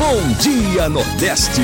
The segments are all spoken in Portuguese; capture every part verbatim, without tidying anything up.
Bom Dia Nordeste.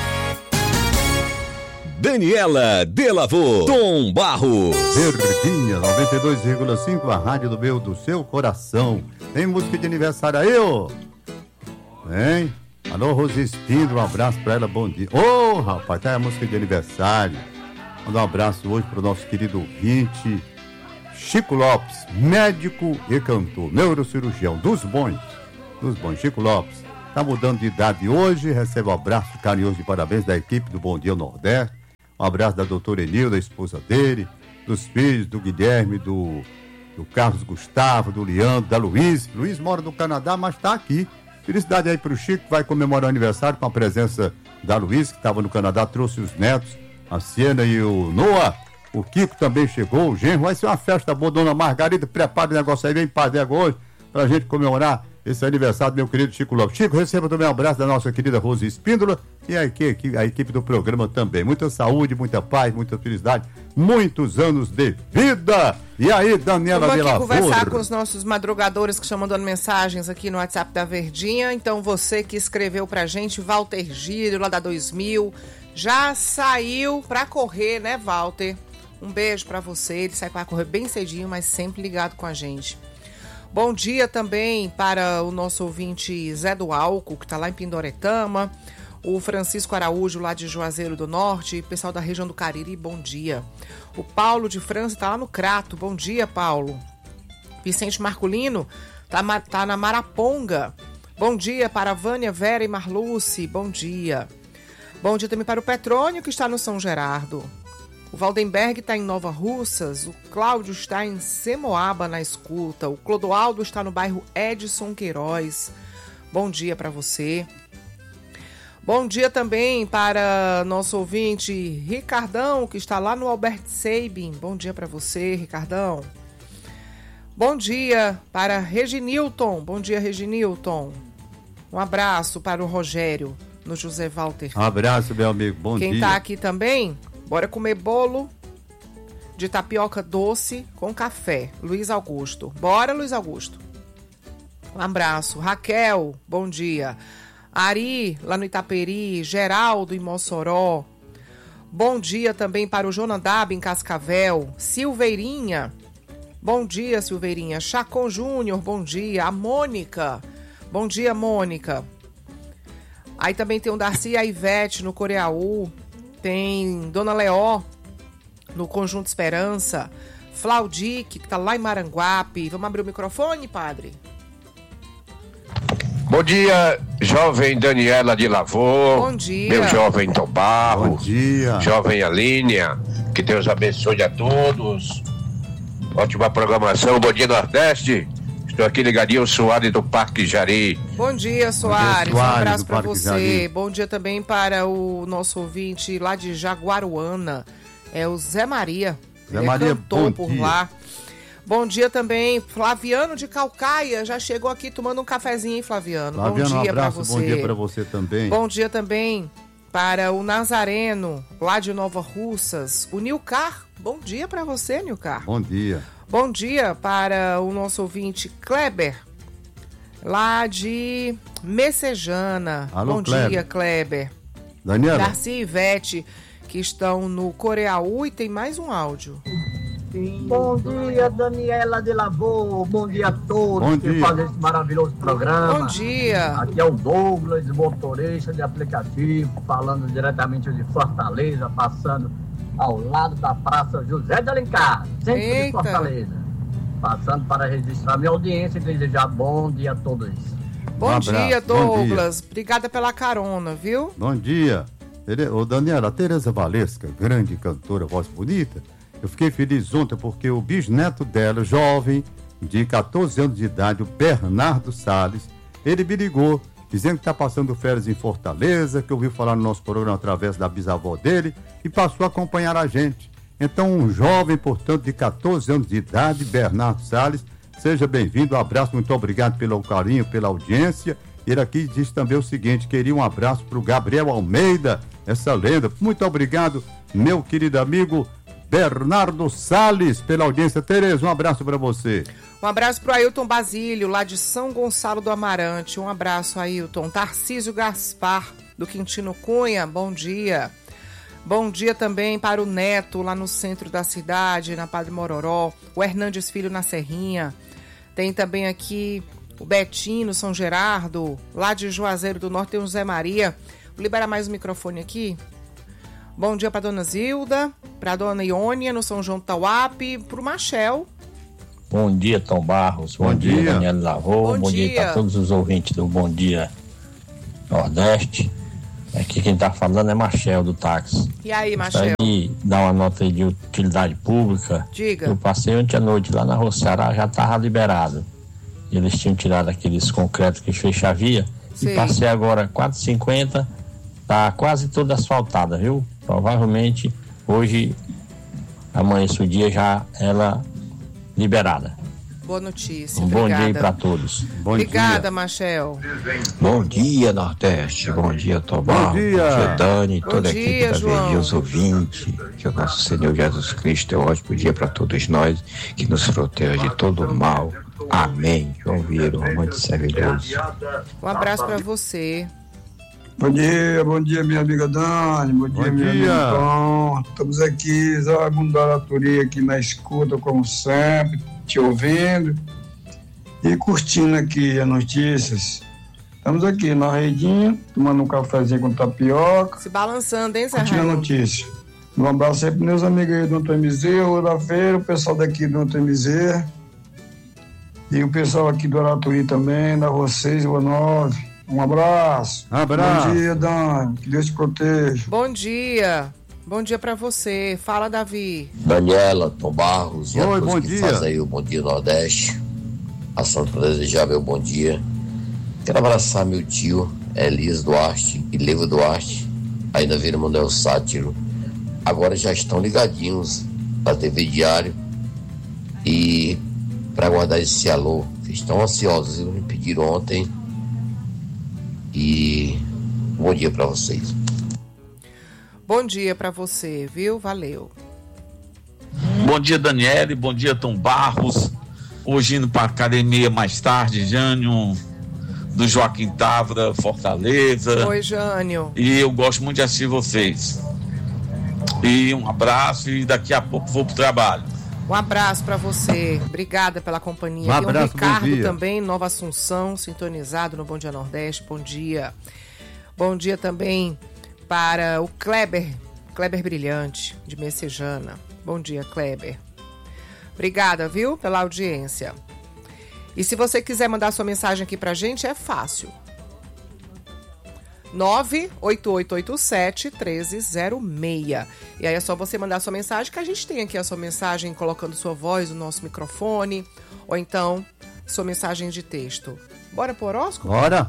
Daniela Delavô, Tom Barros. Verdinha, noventa e dois vírgula cinco, a rádio do meu, do seu coração. Tem música de aniversário aí, ô? Hein? Alô, Rosi Espindo, um abraço pra ela, bom dia. Ô, oh, rapaz, tá aí a música de aniversário. Mandar um abraço hoje pro nosso querido ouvinte, Chico Lopes, médico e cantor, neurocirurgião, dos bons, dos bons, Chico Lopes. Tá mudando de idade hoje, recebe um abraço carinhoso de parabéns da equipe do Bom Dia Nordeste. Um abraço da doutora Enilda, a esposa dele, dos filhos, do Guilherme, do, do Carlos Gustavo, do Leandro, da Luiz. Luiz mora no Canadá, mas tá aqui. Felicidade aí pro Chico, que vai comemorar o aniversário com a presença da Luiz, que estava no Canadá, trouxe os netos, a Siena e o Noah. O Kiko também chegou, o genro. Vai ser uma festa boa, dona Margarida, prepara o negócio aí, vem pra Dégua hoje, pra gente comemorar esse aniversário do meu querido Chico Lopes. Chico, receba também um abraço da nossa querida Rose Espíndola e a equipe, a equipe do programa também. Muita saúde, muita paz, muita felicidade, muitos anos de vida. E aí, Daniela Vamos aqui Delavô. conversar com os nossos madrugadores que estão mandando mensagens aqui no WhatsApp da Verdinha. Então, você que escreveu pra gente, Walter Giro, lá da dois mil, já saiu pra correr, né, Walter? Um beijo pra você. Ele sai pra correr bem cedinho, mas sempre ligado com a gente. Bom dia também para o nosso ouvinte Zé do Álcool, que está lá em Pindoretama, o Francisco Araújo, lá de Juazeiro do Norte, e pessoal da região do Cariri, bom dia. O Paulo de França está lá no Crato, bom dia, Paulo. Vicente Marculino está tá na Maraponga, bom dia para a Vânia, Vera e Marluce, bom dia. Bom dia também para o Petrônio, que está no São Gerardo. O Valdenberg está em Nova Russas, o Cláudio está em Semoaba na escuta, o Clodoaldo está no bairro Edson Queiroz. Bom dia para você. Bom dia também para nosso ouvinte Ricardão, que está lá no Albert Sabin. Bom dia para você, Ricardão. Bom dia para Reginilton. Bom dia, Reginilton. Um abraço para o Rogério, no José Walter. Um abraço, meu amigo. Bom Quem dia. Quem está aqui também... Bora comer bolo de tapioca doce com café. Luiz Augusto. Bora, Luiz Augusto. Um abraço. Raquel, bom dia. Ari, lá no Itaperi. Geraldo, em Mossoró. Bom dia também para o Jonandab, em Cascavel. Silveirinha. Bom dia, Silveirinha. Chacon Júnior, bom dia. A Mônica. Bom dia, Mônica. Aí também tem o Darcy e a Ivete, no Coreaú. Tem Dona Leó, no Conjunto Esperança. Flaudic, que tá lá em Maranguape. Vamos abrir o microfone, padre? Bom dia, jovem Daniela Delavô. Bom dia. Meu jovem Tom Barros. Bom dia. Jovem Alínia. Que Deus abençoe a todos. Ótima programação. Bom dia, Nordeste. Estou aqui ligadinho, Soares do Parque Jari. Bom dia, Soares. Bom dia, Soares, um abraço para você. Jari. Bom dia também para o nosso ouvinte lá de Jaguaruana. É o Zé Maria. Zé Ele Maria, é cantor bom por dia. lá. Bom dia também, Flaviano de Calcaia. Já chegou aqui tomando um cafezinho, hein, Flaviano? Flaviano, bom dia um abraço, para você. bom dia para você também. Bom dia também para o Nazareno, lá de Nova Russas. O Nilcar. Bom dia para você, Nilcar. Bom dia. Bom dia para o nosso ouvinte Kleber, lá de Messejana. Alô, Bom Kleber. dia, Kleber. Daniela. Darcy e Ivete, que estão no Coreaú, e tem mais um áudio. Bom dia, Daniela Delavô. Bom dia a todos Bom que dia. fazem esse maravilhoso programa. Bom dia. Aqui é o Douglas, motorista de aplicativo, falando diretamente de Fortaleza, passando ao lado da Praça José de Alencar, centro Eita. de Fortaleza. Passando para registrar minha audiência e desejar bom dia a todos. Bom Um abraço, dia, bom Douglas. Obrigada pela carona, viu? Bom dia. Tere- Ô, Daniela, a Tereza Valesca, grande cantora, voz bonita. Eu fiquei feliz ontem porque o bisneto dela, jovem, de catorze anos de idade, o Bernardo Salles, ele me ligou, dizendo que está passando férias em Fortaleza, que ouviu falar no nosso programa através da bisavó dele e passou a acompanhar a gente. Então, um jovem, portanto, de catorze anos de idade, Bernardo Salles, seja bem-vindo, um abraço, muito obrigado pelo carinho, pela audiência. Ele aqui diz também o seguinte, queria um abraço para o Gabriel Almeida, essa lenda. Muito obrigado, meu querido amigo Bernardo Salles, pela audiência. Tereza, um abraço para você. Um abraço pro Ailton Basílio, lá de São Gonçalo do Amarante. Um abraço, Ailton. Tarcísio Gaspar, do Quintino Cunha, bom dia. Bom dia também para o Neto, lá no centro da cidade, na Padre Mororó. O Hernandes Filho, na Serrinha. Tem também aqui o Betinho, no São Gerardo. Lá de Juazeiro do Norte tem o Zé Maria. Vou liberar mais o microfone aqui. Bom dia para dona Zilda, para dona Iônia, no São João do Tauape, para o Machel. Bom dia, Tom Barros. Bom, bom dia, dia, Daniel Lavô. Bom, bom dia, dia para todos os ouvintes do Bom Dia Nordeste. Aqui quem tá falando é Machel, do táxi. E aí, Machel? E dar uma nota aí de utilidade pública. Diga. Eu passei ontem à noite lá na Roçará, já tava liberado. Eles tinham tirado aqueles concretos que fecham a via. Sim. E passei agora quatro e cinquenta, tá quase toda asfaltada, viu? Provavelmente hoje amanhece o dia já ela liberada. Boa notícia. Um obrigada. Bom dia aí pra todos. Bom obrigada, dia. Machel. Bom dia, Nordeste. Bom dia, Tomar. Bom dia. Bom dia, Dani. Bom toda a dia, equipe da João. Verdinha, os ouvintes. Que o nosso Senhor Jesus Cristo é um ótimo dia para todos nós, que nos proteja de todo o mal. Amém. João Vieira, um amante servidores. Um abraço para você. Bom dia, bom dia, minha amiga Dani, bom dia, bom meu dia. amigo Tom. Estamos aqui, Zé Raimundo da Araturia, aqui na escuta, como sempre, te ouvindo e curtindo aqui as notícias. Estamos aqui na redinha, tomando um cafezinho com tapioca. Se balançando, hein, Zé Curtindo a Raimundo? notícia. Um abraço aí para meus amigos aí do Antônio Miser, Rua da Feira, o pessoal daqui do Antônio Miser e o pessoal aqui do Araturia também, da Rua seis, Rua nove. Um abraço. Abraço. Bom dia, Dani. Que Deus te proteja. Bom dia. Bom dia pra você. Fala, Davi. Daniela, Tom Barros e Oi, a todos bom que dia. fazem aí o Bom Dia Nordeste. Passando para desejar meu bom dia. Quero abraçar meu tio, Elis Duarte e Levo Duarte, aí na Vila Manuel Sátiro. Agora já estão ligadinhos na T V Diário e para aguardar esse alô. Estão ansiosos, eles me pediram ontem. E bom dia para vocês. Bom dia pra você, viu? Valeu. Bom dia, Daniele. Bom dia, Tom Barros. Hoje indo para academia mais tarde, Jânio, do Joaquim Távora, Fortaleza. Oi, Jânio. E eu gosto muito de assistir vocês. E um abraço e daqui a pouco vou pro trabalho. Um abraço pra você. Obrigada pela companhia. Um Tem abraço, o Ricardo bom dia. também, Nova Assunção, sintonizado no Bom Dia Nordeste. Bom dia. Bom dia também para o Kleber, Kleber Brilhante, de Messejana. Bom dia, Kleber. Obrigada, viu, pela audiência. E se você quiser mandar sua mensagem aqui pra gente, é fácil. nove oito oito oito sete um três zero seis. E aí é só você mandar sua mensagem, que a gente tem aqui a sua mensagem colocando sua voz no nosso microfone, ou então sua mensagem de texto. Bora pro horóscopo? Bora.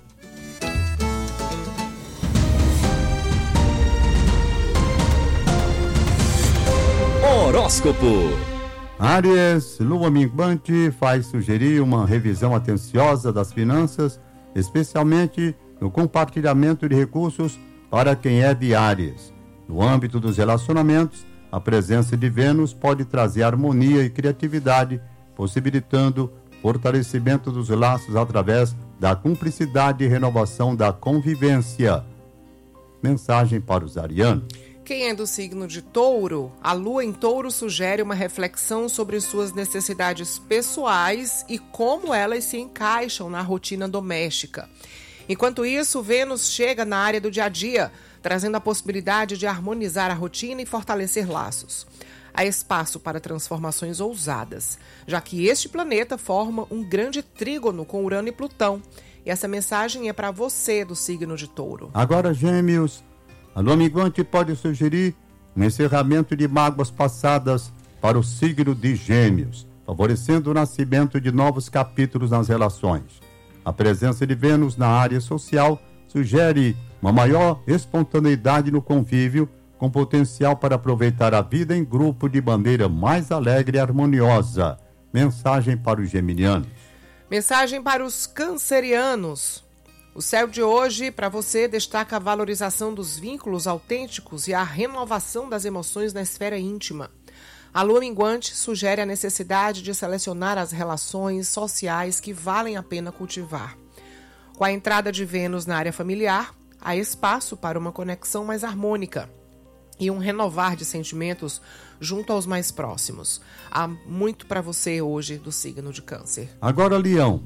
Horóscopo. Áries, lua minguante faz sugerir uma revisão atenciosa das finanças, especialmente no compartilhamento de recursos para quem é de Áries. No âmbito dos relacionamentos, a presença de Vênus pode trazer harmonia e criatividade, possibilitando fortalecimento dos laços através da cumplicidade e renovação da convivência. Mensagem para os arianos. Quem é do signo de Touro, a lua em Touro sugere uma reflexão sobre suas necessidades pessoais e como elas se encaixam na rotina doméstica. Enquanto isso, Vênus chega na área do dia a dia, trazendo a possibilidade de harmonizar a rotina e fortalecer laços. Há espaço para transformações ousadas, já que este planeta forma um grande trígono com Urano e Plutão. E essa mensagem é para você do signo de Touro. Agora, Gêmeos, a lua minguante pode sugerir um encerramento de mágoas passadas para o signo de Gêmeos, favorecendo o nascimento de novos capítulos nas relações. A presença de Vênus na área social sugere uma maior espontaneidade no convívio, com potencial para aproveitar a vida em grupo de maneira mais alegre e harmoniosa. Mensagem para os geminianos. Mensagem para os cancerianos. O céu de hoje, para você, destaca a valorização dos vínculos autênticos e a renovação das emoções na esfera íntima. A lua minguante sugere a necessidade de selecionar as relações sociais que valem a pena cultivar. Com a entrada de Vênus na área familiar, há espaço para uma conexão mais harmônica e um renovar de sentimentos junto aos mais próximos. Há muito para você hoje do signo de Câncer. Agora, Leão.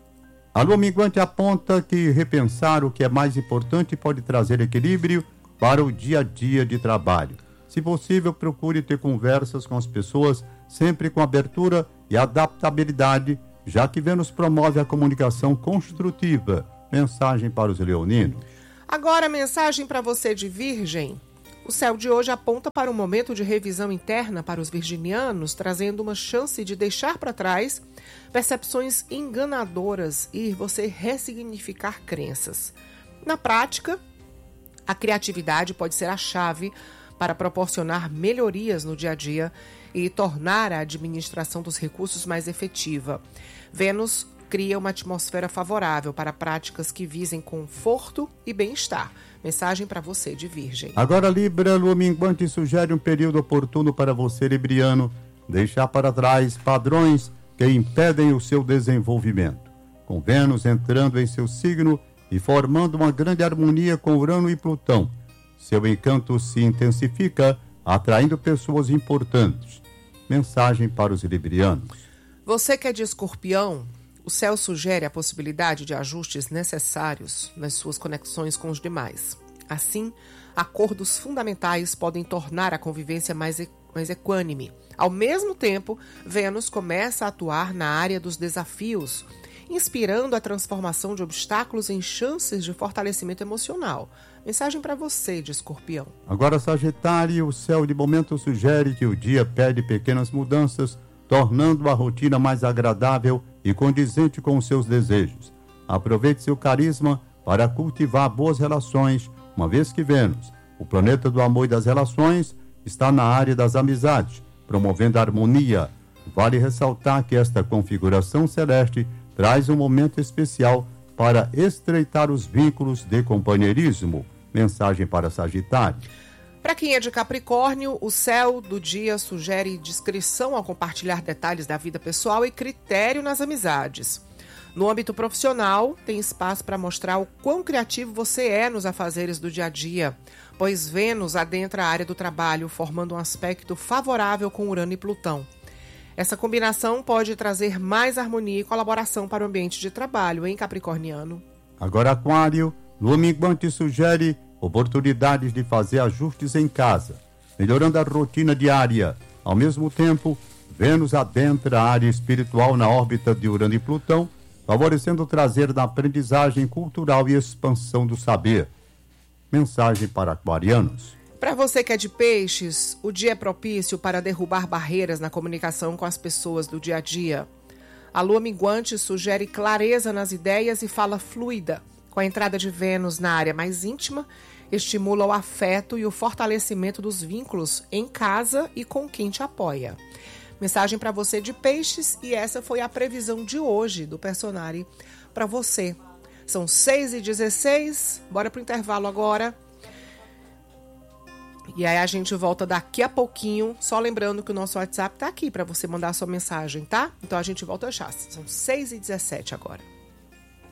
A lua minguante aponta que repensar o que é mais importante pode trazer equilíbrio para o dia a dia de trabalho. Se possível, procure ter conversas com as pessoas sempre com abertura e adaptabilidade, já que Vênus promove a comunicação construtiva. Mensagem para os leoninos. Agora, mensagem para você de Virgem. O céu de hoje aponta para um momento de revisão interna para os virginianos, trazendo uma chance de deixar para trás percepções enganadoras e você ressignificar crenças. Na prática, a criatividade pode ser a chave para proporcionar melhorias no dia a dia e tornar a administração dos recursos mais efetiva. Vênus cria uma atmosfera favorável para práticas que visem conforto e bem-estar. Mensagem para você de Virgem. Agora, Libra, lua minguante sugere um período oportuno para você, libriano, deixar para trás padrões que impedem o seu desenvolvimento. Com Vênus entrando em seu signo e formando uma grande harmonia com Urano e Plutão, seu encanto se intensifica, atraindo pessoas importantes. Mensagem para os librianos. Você que é de Escorpião, o céu sugere a possibilidade de ajustes necessários nas suas conexões com os demais. Assim, acordos fundamentais podem tornar a convivência mais, e, mais equânime. Ao mesmo tempo, Vênus começa a atuar na área dos desafios, inspirando a transformação de obstáculos em chances de fortalecimento emocional. Mensagem para você, de Escorpião. Agora, Sagitário, o céu de momento sugere que o dia pede pequenas mudanças, tornando a rotina mais agradável e condizente com os seus desejos. Aproveite seu carisma para cultivar boas relações, uma vez que Vênus, o planeta do amor e das relações, está na área das amizades, promovendo a harmonia. Vale ressaltar que esta configuração celeste traz um momento especial para estreitar os vínculos de companheirismo. Mensagem para Sagitário. Para quem é de Capricórnio, o céu do dia sugere discrição ao compartilhar detalhes da vida pessoal e critério nas amizades. No âmbito profissional, tem espaço para mostrar o quão criativo você é nos afazeres do dia a dia, pois Vênus adentra a área do trabalho, formando um aspecto favorável com Urano e Plutão. Essa combinação pode trazer mais harmonia e colaboração para o ambiente de trabalho, hein, capricorniano? Agora, Aquário, lua minguante sugere oportunidades de fazer ajustes em casa, melhorando a rotina diária. Ao mesmo tempo, Vênus adentra a área espiritual na órbita de Urano e Plutão, favorecendo trazer da aprendizagem cultural e expansão do saber. Mensagem para aquarianos. Para você que é de Peixes, o dia é propício para derrubar barreiras na comunicação com as pessoas do dia a dia. A lua minguante sugere clareza nas ideias e fala fluida. Com a entrada de Vênus na área mais íntima, estimula o afeto e o fortalecimento dos vínculos em casa e com quem te apoia. Mensagem para você de Peixes, e essa foi a previsão de hoje do Personare para você. São seis e dezesseis, bora pro intervalo agora. E aí a gente volta daqui a pouquinho, só lembrando que o nosso WhatsApp tá aqui para você mandar a sua mensagem, tá? Então a gente volta já, são seis e dezessete agora.